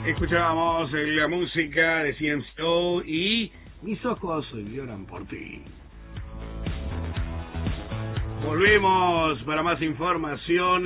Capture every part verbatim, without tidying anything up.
Escuchábamos la música de C M C O y Mis ojos lloran por ti. Volvemos para más información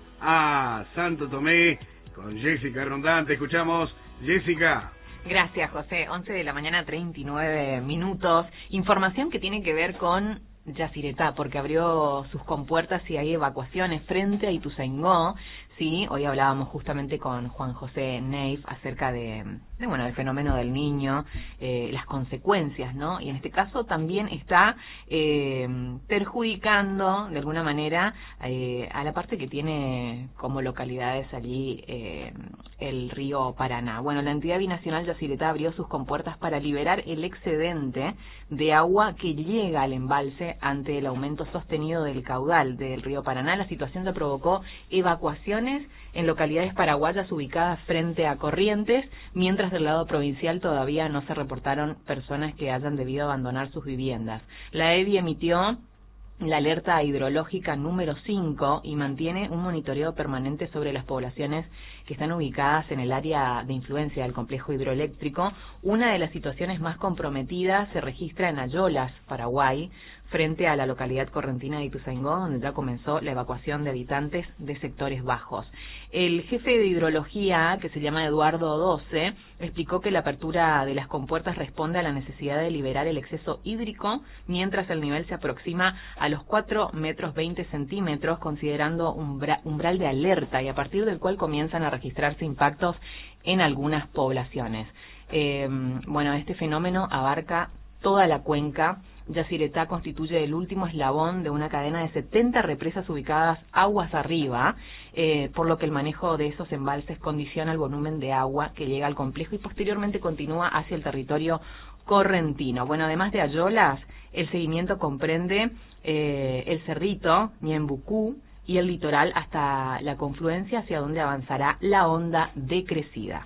a Santo Tomé con Jessica Rondante. Escuchamos, Jessica. Gracias, José. once de la mañana, treinta y nueve minutos. Información que tiene que ver con Yacyretá, porque abrió sus compuertas y hay evacuaciones frente a Ituzaingó. Sí, hoy hablábamos justamente con Juan José Neif acerca de, de bueno, del fenómeno del niño, eh, las consecuencias, ¿no? Y en este caso también está eh, perjudicando de alguna manera eh, a la parte que tiene como localidades allí eh, el río Paraná. Bueno, la entidad binacional Yacyretá abrió sus compuertas para liberar el excedente de agua que llega al embalse ante el aumento sostenido del caudal del río Paraná. La situación ya provocó evacuaciones en localidades paraguayas ubicadas frente a Corrientes, mientras del lado provincial todavía no se reportaron personas que hayan debido abandonar sus viviendas. La E B I emitió la alerta hidrológica número cinco y mantiene un monitoreo permanente sobre las poblaciones que están ubicadas en el área de influencia del complejo hidroeléctrico. Una de las situaciones más comprometidas se registra en Ayolas, Paraguay, frente a la localidad correntina de Ituzaingó, donde ya comenzó la evacuación de habitantes de sectores bajos. El jefe de hidrología, que se llama Eduardo Doce, explicó que la apertura de las compuertas responde a la necesidad de liberar el exceso hídrico, mientras el nivel se aproxima a los cuatro metros veinte centímetros, considerando un umbral de alerta, y a partir del cual comienzan a registrarse impactos en algunas poblaciones. Eh, bueno, este fenómeno abarca toda la cuenca. Yacyretá constituye el último eslabón de una cadena de setenta represas ubicadas aguas arriba, eh, por lo que el manejo de esos embalses condiciona el volumen de agua que llega al complejo y posteriormente continúa hacia el territorio correntino. Bueno, además de Ayolas, el seguimiento comprende eh, el Cerrito, Ñembucú y el litoral hasta la confluencia hacia donde avanzará la onda decrecida.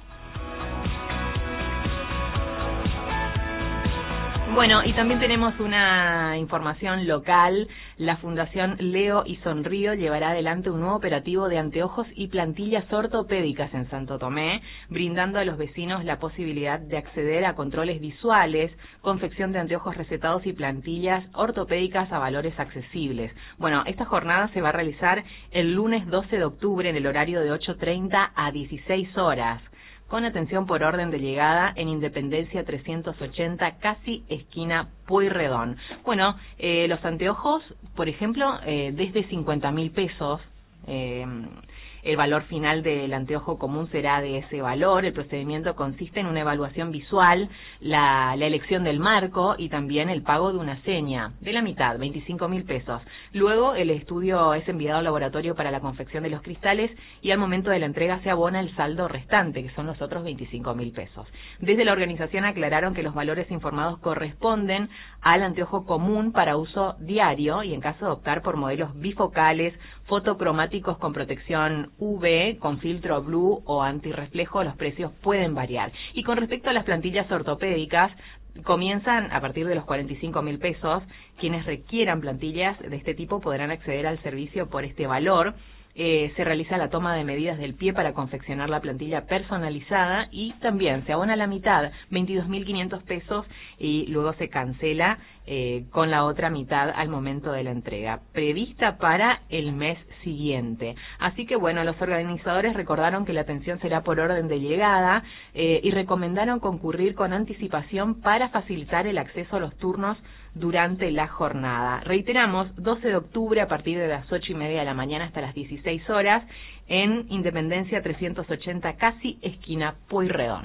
Bueno, y también tenemos una información local. La Fundación Leo y Sonrío llevará adelante un nuevo operativo de anteojos y plantillas ortopédicas en Santo Tomé, brindando a los vecinos la posibilidad de acceder a controles visuales, confección de anteojos recetados y plantillas ortopédicas a valores accesibles. Bueno, esta jornada se va a realizar el lunes doce de octubre en el horario de ocho treinta a dieciséis horas. Con atención por orden de llegada en Independencia trescientos ochenta, casi esquina Pueyrredón. Bueno, eh, los anteojos, por ejemplo, eh, desde cincuenta mil pesos, eh, el valor final del anteojo común será de ese valor. El procedimiento consiste en una evaluación visual, la, la elección del marco y también el pago de una seña, de la mitad, veinticinco mil pesos. Luego el estudio es enviado al laboratorio para la confección de los cristales y al momento de la entrega se abona el saldo restante, que son los otros veinticinco mil pesos. Desde la organización aclararon que los valores informados corresponden al anteojo común para uso diario y en caso de optar por modelos bifocales, fotocromáticos con protección U V, con filtro blue o antirreflejo, los precios pueden variar. Y con respecto a las plantillas ortopédicas, comienzan a partir de los cuarenta y cinco mil pesos. Quienes requieran plantillas de este tipo podrán acceder al servicio por este valor. Eh, se realiza la toma de medidas del pie para confeccionar la plantilla personalizada y también se abona la mitad, veintidós mil quinientos pesos, y luego se cancela eh, con la otra mitad al momento de la entrega, prevista para el mes siguiente. Así que bueno, los organizadores recordaron que la atención será por orden de llegada eh, y recomendaron concurrir con anticipación para facilitar el acceso a los turnos durante la jornada. Reiteramos, doce de octubre a partir de las ocho y media de la mañana hasta las dieciséis horas en Independencia trescientos ochenta, casi esquina Pueyrredón.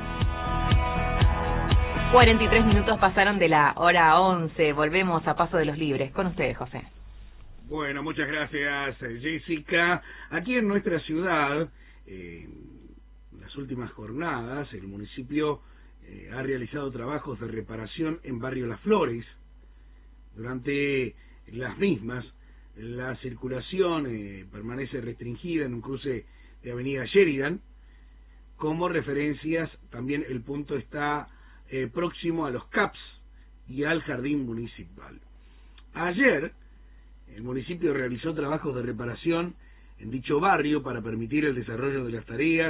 cuarenta y tres minutos pasaron de la hora once. Volvemos a Paso de los Libres. Con ustedes, José. Bueno, muchas gracias, Jessica. Aquí en nuestra ciudad, eh, en las últimas jornadas, el municipio Eh, ha realizado trabajos de reparación en Barrio Las Flores. Durante las mismas, la circulación eh, permanece restringida en un cruce de Avenida Sheridan. Como referencias, también el punto está eh, próximo a los C A Ps y al Jardín Municipal. Ayer, el municipio realizó trabajos de reparación en dicho barrio para permitir el desarrollo de las tareas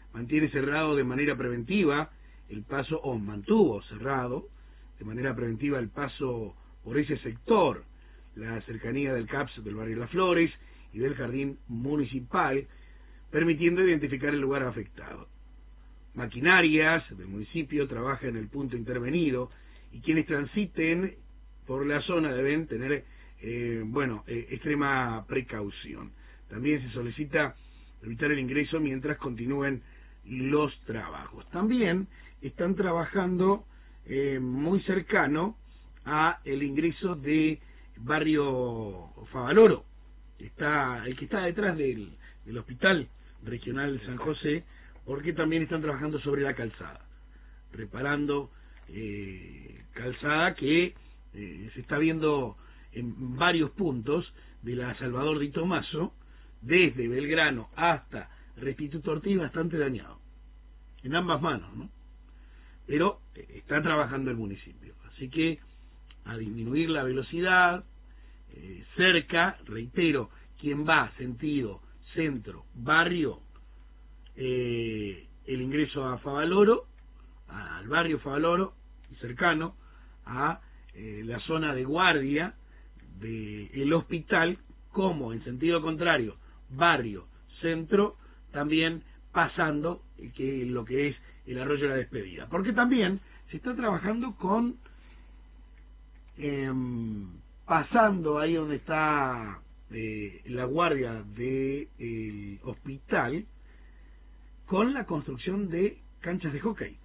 mantiene cerrado de manera preventiva el paso, o mantuvo cerrado de manera preventiva el paso por ese sector, la cercanía del C A P S del barrio Las Flores y del jardín municipal, permitiendo identificar el lugar afectado. Maquinarias del municipio trabajan en el punto intervenido y quienes transiten por la zona deben tener eh, bueno eh, extrema precaución. También se solicita evitar el ingreso mientras continúen los trabajos. También están trabajando eh, muy cercano a el ingreso de barrio Favaloro, está el que está detrás del, del Hospital Regional San José, porque también están trabajando sobre la calzada, reparando eh, calzada que eh, se está viendo en varios puntos de la Salvador Di Tomaso, desde Belgrano hasta Restituto Ortiz, bastante dañado, en ambas manos, ¿no? Pero eh, está trabajando el municipio, así que a disminuir la velocidad, eh, cerca, reitero, quien va sentido centro, barrio, eh, el ingreso a Favaloro, al barrio Favaloro, cercano a eh, la zona de guardia del hospital, como en sentido contrario, barrio, centro, también pasando eh, que lo que es el arroyo de la Despedida, porque también se está trabajando con eh, pasando ahí donde está eh, la guardia del hospital, con la construcción de canchas de hockey.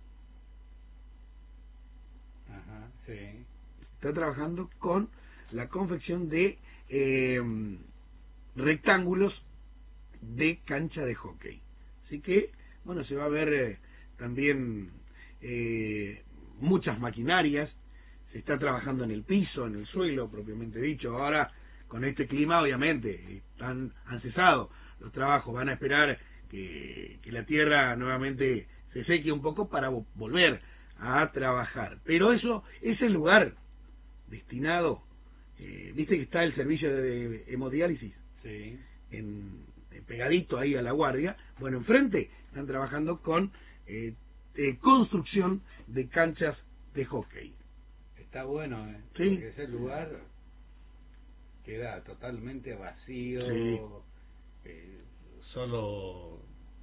Ajá, sí. Está trabajando con la confección de eh, rectángulos de cancha de hockey. Así que, bueno, se va a ver eh, también eh, muchas maquinarias, se está trabajando en el piso, en el suelo, propiamente dicho. Ahora, con este clima, obviamente, están, han cesado los trabajos, van a esperar que, que la tierra nuevamente se seque un poco para volver a trabajar. Pero eso es el lugar destinado, eh, viste que está el servicio de hemodiálisis, sí, en, en pegadito ahí a la guardia. Bueno, enfrente están trabajando con eh, eh, construcción de canchas de hockey. Está bueno, ¿eh? Sí. Porque ese lugar queda totalmente vacío, Sí. eh, solo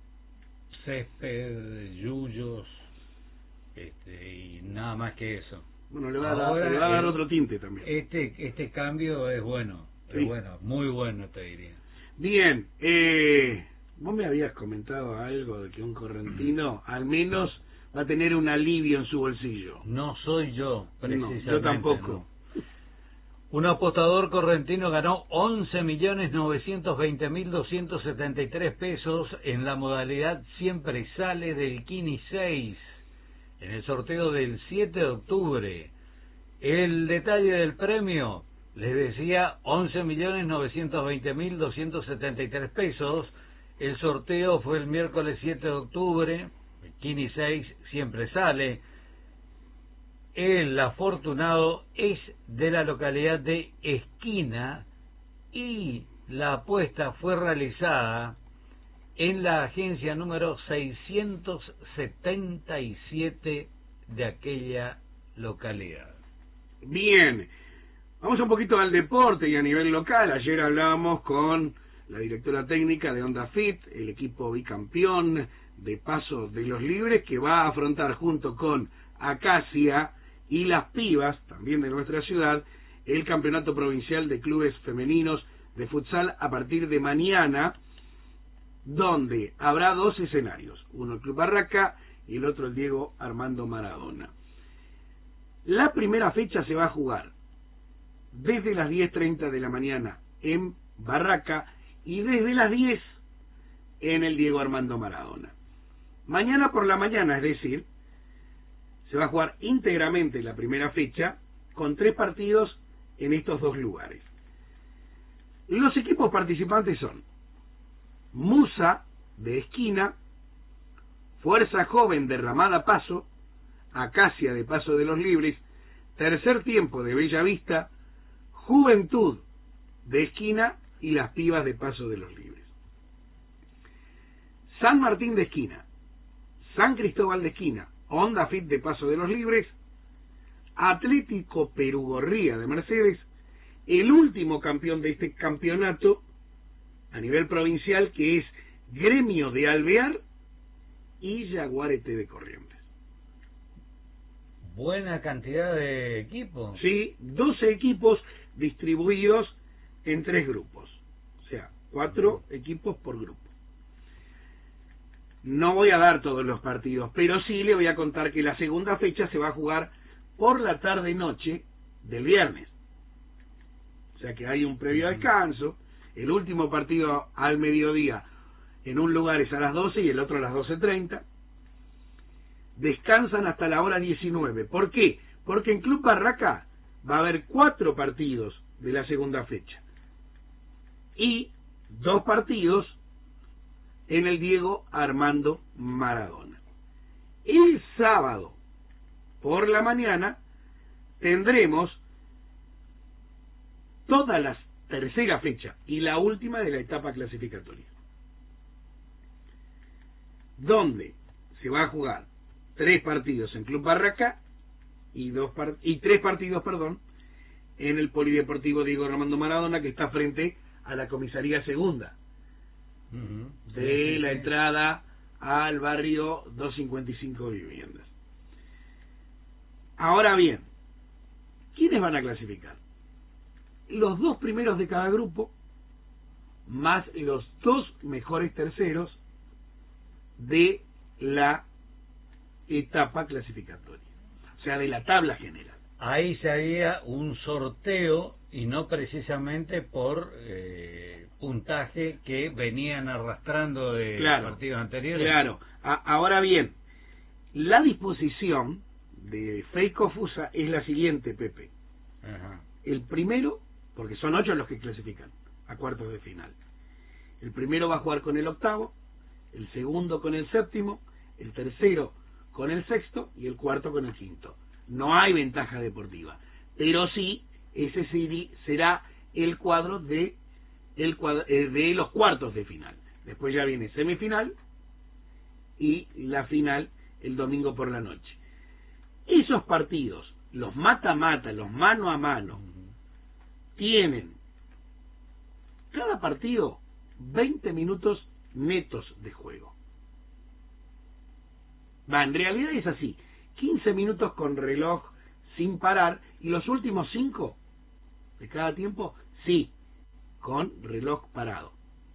césped, yuyos, este, y nada más que eso. Bueno, le va a dar, Ahora, le va a dar el- otro tinte también. Este este cambio es bueno, Sí. es bueno, muy bueno te diría. Bien, eh, vos me habías comentado algo de que un correntino al menos va a tener un alivio en su bolsillo. No soy yo, No, precisamente. yo tampoco. no. Un apostador correntino ganó once millones novecientos veinte mil doscientos setenta y tres pesos en la modalidad Siempre Sale del Kini seis, en el sorteo del siete de octubre. El detalle del premio, les decía, once millones novecientos veinte mil doscientos setenta y tres pesos. El sorteo fue el miércoles siete de octubre, el Kini seis Siempre Sale. El afortunado es de la localidad de Esquina y la apuesta fue realizada en la agencia número seiscientos setenta y siete de aquella localidad. Bien, vamos un poquito al deporte y a nivel local. Ayer hablábamos con la directora técnica de Onda Fit, el equipo bicampeón de Paso de los Libres, que va a afrontar junto con Acacia y las pibas, también de nuestra ciudad, el campeonato provincial de clubes femeninos de futsal a partir de mañana, donde habrá dos escenarios, uno el Club Barraca y el otro el Diego Armando Maradona. La primera fecha se va a jugar desde las diez treinta de la mañana en Barraca y desde las diez en el Diego Armando Maradona. Mañana por la mañana, es decir, se va a jugar íntegramente la primera fecha con tres partidos en estos dos lugares. Los equipos participantes son Musa de Esquina, Fuerza Joven de Ramada Paso, Acacia de Paso de los Libres, Tercer Tiempo de Bella Vista, Juventud de Esquina y las Pibas de Paso de los Libres. San Martín de Esquina, San Cristóbal de Esquina, Honda Fit de Paso de los Libres, Atlético Perugorría de Mercedes, el último campeón de este campeonato a nivel provincial, que es Gremio de Alvear, y Jaguarete de Corrientes. Buena cantidad de equipos. Sí, doce equipos distribuidos en tres grupos. O sea, cuatro equipos por grupo. No voy a dar todos los partidos, pero sí le voy a contar que la segunda fecha se va a jugar por la tarde-noche del viernes. O sea que hay un previo descanso. El último partido al mediodía en un lugar es a las doce y el otro a las doce treinta. Descansan hasta la hora diecinueve. ¿Por qué? Porque en Club Barraca va a haber cuatro partidos de la segunda fecha y dos partidos en el Diego Armando Maradona. El sábado por la mañana tendremos toda la tercera fecha y la última de la etapa clasificatoria, donde se va a jugar tres partidos en Club Barraca y dos par y tres partidos, perdón, en el Polideportivo Diego Armando Maradona, que está frente a la comisaría segunda uh-huh. de sí, la sí. entrada al barrio doscientos cincuenta y cinco Viviendas. Ahora bien, ¿quiénes van a clasificar? Los dos primeros de cada grupo, más los dos mejores terceros de la etapa clasificatoria, o sea, de la tabla general. Ahí se haría un sorteo y no precisamente por eh, puntaje que venían arrastrando de claro, partidos anteriores. Claro. A ahora bien, la disposición de Feico Fusa es la siguiente, Pepe. Ajá. El primero, porque son ocho los que clasifican a cuartos de final. El primero va a jugar con el octavo, el segundo con el séptimo, el tercero con el sexto y el cuarto con el quinto. No hay ventaja deportiva, pero sí ese será el cuadro de el cuadro, eh, de los cuartos de final. Después ya viene semifinal y la final el domingo por la noche. Esos partidos, los mata-mata, los mano a mano, tienen cada partido veinte minutos netos de juego. Va, en realidad es así, quince minutos con reloj sin parar y los últimos cinco de cada tiempo, sí, con reloj parado.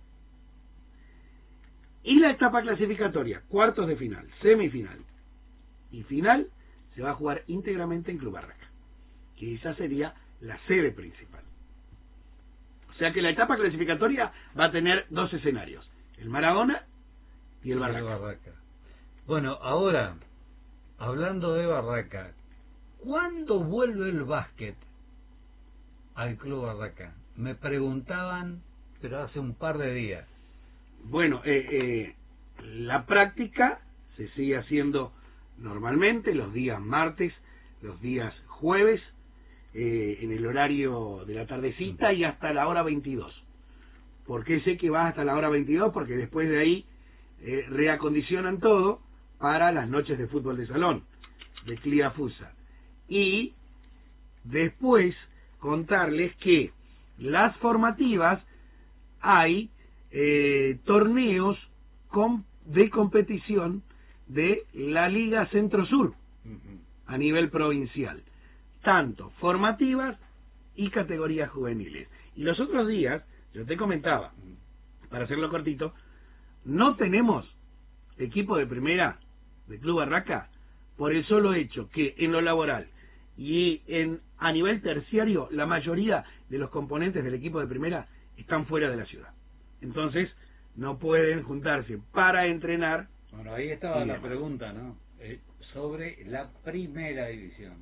Y la etapa clasificatoria, cuartos de final, semifinal y final, se va a jugar íntegramente en Club Barraca, que esa sería la sede principal. O sea que la etapa clasificatoria va a tener dos escenarios, el Maradona y el Barraca. El Barraca. Bueno, ahora, hablando de Barraca, ¿cuándo vuelve el básquet al Club Barraca? Me preguntaban, pero hace un par de días. Bueno, eh, eh, la práctica se sigue haciendo normalmente los días martes, los días jueves, eh, en el horario de la tardecita y hasta la hora veintidós. ¿Por qué sé que va hasta la hora veintidós? Porque después de ahí eh, reacondicionan todo para las noches de fútbol de salón, de Clia Fusa. Y después contarles que las formativas hay eh, torneos com de competición de la Liga Centro Sur uh-huh. a nivel provincial, tanto formativas y categorías juveniles. Y los otros días, yo te comentaba, para hacerlo cortito, no tenemos equipo de primera de Club Barraca por el solo hecho que en lo laboral y en a nivel terciario la mayoría de los componentes del equipo de primera están fuera de la ciudad. Entonces no pueden juntarse para entrenar. Bueno, ahí estaba la pregunta, ¿no? Eh, sobre la primera división.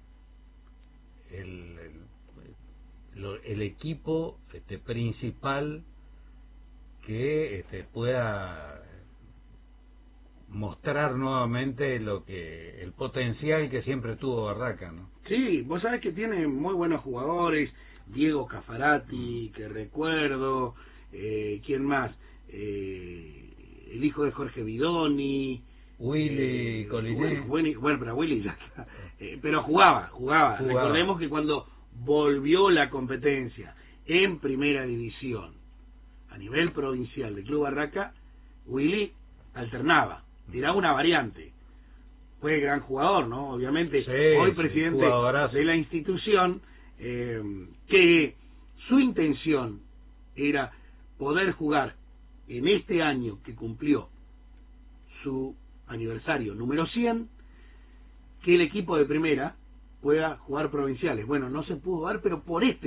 El, el, el, el equipo este, principal que este, pueda mostrar nuevamente lo que el potencial que siempre tuvo Barraca, ¿no? Sí, vos sabés que tiene muy buenos jugadores, Diego Cafarati, que recuerdo, eh, ¿quién más? Eh, el hijo de Jorge Vidoni, Willy Coliné. Bueno, bueno, pero Willy ya está. Eh, pero jugaba, jugaba, jugaba. Recordemos que cuando volvió la competencia en primera división a nivel provincial del Club Barraca, Willy alternaba, tiraba una variante. Fue gran jugador, ¿no? Obviamente, sí, hoy sí, presidente jugadorazo. de la institución, eh, que su intención era poder jugar en este año que cumplió su aniversario número cien, que el equipo de primera pueda jugar provinciales. Bueno, no se pudo dar, pero por este